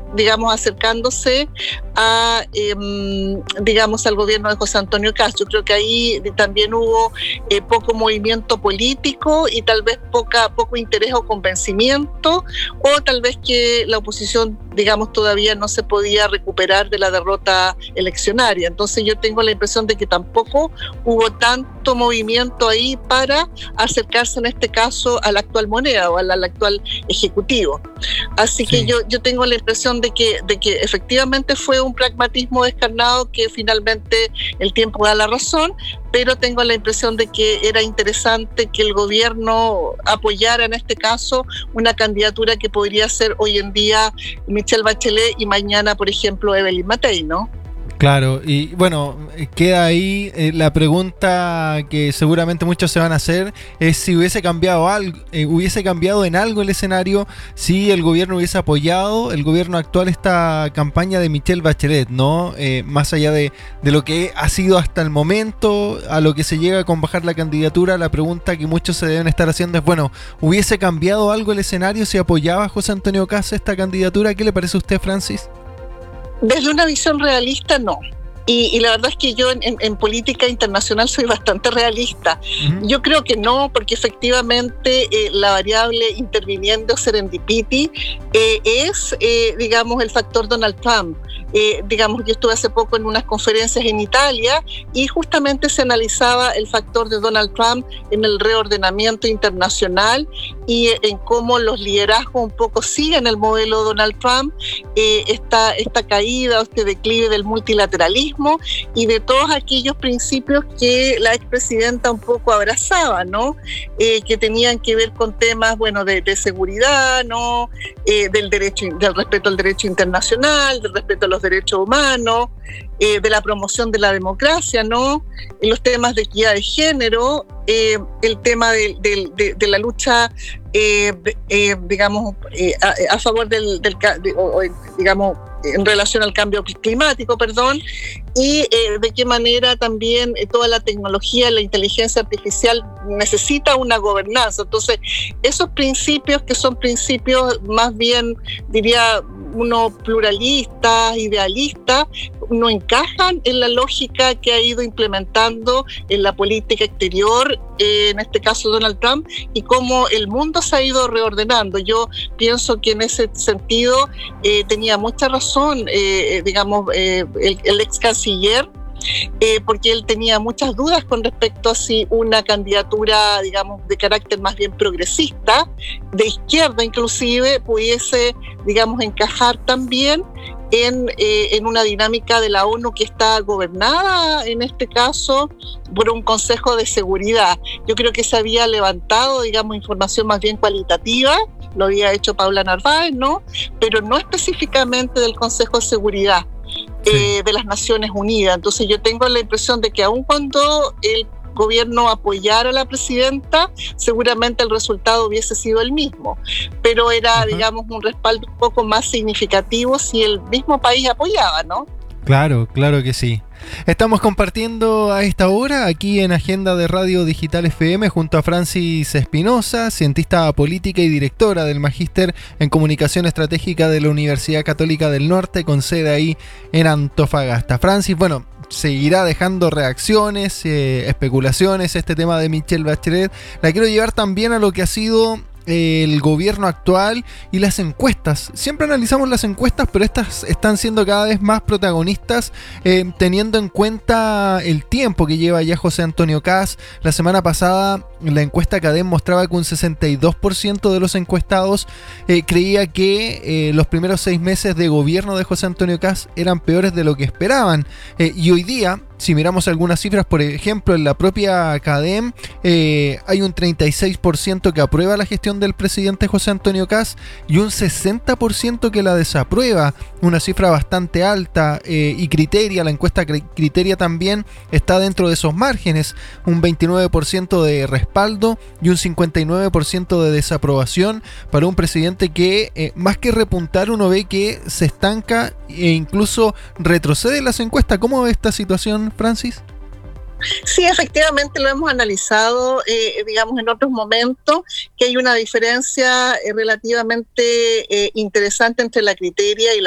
digamos, acercándose a, digamos, al gobierno de José Antonio Kast. Yo creo que ahí también hubo poco movimiento político y tal vez poco interés o convencimiento, o tal vez que la oposición, digamos, todavía no se podía recuperar de la derrota eleccionaria. Entonces yo tengo la impresión de que tampoco hubo tanto movimiento ahí para acercarse en este caso a la actual moneda o al actual ejecutivo. Así que yo tengo la impresión de que efectivamente fue un pragmatismo descarnado, que finalmente el tiempo da la razón, pero tengo la impresión de que era interesante que el gobierno apoyara en este caso una candidatura que podría ser hoy en día Michelle Bachelet y mañana, por ejemplo, Evelyn Matei, ¿no? Claro, y bueno, queda ahí la pregunta que seguramente muchos se van a hacer, es si hubiese cambiado en algo el escenario, si el gobierno hubiese apoyado, el gobierno actual, esta campaña de Michelle Bachelet, ¿no? Más allá de lo que ha sido hasta el momento, a lo que se llega con bajar la candidatura, la pregunta que muchos se deben estar haciendo es, bueno, ¿hubiese cambiado algo el escenario si apoyaba a José Antonio Kast esta candidatura? ¿Qué le parece a usted, Francis? Desde una visión realista, no. Y la verdad es que yo en política internacional soy bastante realista. Uh-huh. Yo creo que no, porque efectivamente la variable interviniendo serendipity es, digamos, el factor Donald Trump. Digamos, yo estuve hace poco en unas conferencias en Italia y justamente se analizaba el factor de Donald Trump en el reordenamiento internacional y en cómo los liderazgos un poco siguen el modelo Donald Trump, esta caída o este declive del multilateralismo y de todos aquellos principios que la expresidenta un poco abrazaba, ¿no? Que tenían que ver con temas, bueno, de seguridad, ¿no? Del respeto al derecho internacional, del respeto a los derechos humanos, de la promoción de la democracia, ¿no? Los temas de equidad de género, el tema de la lucha, digamos, a favor digamos, en relación al cambio climático, y de qué manera también toda la tecnología, la inteligencia artificial necesita una gobernanza. Entonces, esos principios que son principios más bien, diría uno, pluralistas, idealistas, no encajan en la lógica que ha ido implementando en la política exterior, en este caso Donald Trump, y cómo el mundo se ha ido reordenando. Yo pienso que en ese sentido tenía mucha razón, digamos, el ex canciller, porque él tenía muchas dudas con respecto a si una candidatura, digamos, de carácter más bien progresista, de izquierda inclusive, pudiese, digamos, encajar también en una dinámica de la ONU que está gobernada, en este caso, por un Consejo de Seguridad. Yo creo que se había levantado, digamos, información más bien cualitativa, lo había hecho Paula Narváez, ¿no? Pero no específicamente del Consejo de Seguridad de las Naciones Unidas. Entonces yo tengo la impresión de que aun cuando el gobierno apoyara a la presidenta, seguramente el resultado hubiese sido el mismo, pero era, digamos, un respaldo un poco más significativo si el mismo país apoyaba, ¿no? Claro, claro que sí. Estamos compartiendo a esta hora aquí en Agenda de Radio Digital FM junto a Francis Espinosa, cientista política y directora del Magíster en Comunicación Estratégica de la Universidad Católica del Norte, con sede ahí en Antofagasta. Francis, bueno, seguirá dejando reacciones, especulaciones, este tema de Michelle Bachelet. La quiero llevar también a lo que ha sido el gobierno actual y las encuestas. Siempre analizamos las encuestas, pero estas están siendo cada vez más protagonistas, teniendo en cuenta el tiempo que lleva ya José Antonio Kast. La semana pasada la encuesta CADEM mostraba que un 62% de los encuestados creía que los primeros 6 meses de gobierno de José Antonio Kast eran peores de lo que esperaban, y hoy día, si miramos algunas cifras, por ejemplo, en la propia CADEM hay un 36% que aprueba la gestión del presidente José Antonio Kast y un 60% que la desaprueba, una cifra bastante alta, y Criteria, la encuesta Criteria también está dentro de esos márgenes, un 29% de respaldo y un 59% de desaprobación para un presidente que más que repuntar, uno ve que se estanca e incluso retrocede en las encuestas. ¿Cómo ve esta situación, Francis? Sí, efectivamente lo hemos analizado, digamos, en otros momentos, que hay una diferencia relativamente interesante entre la Criteria y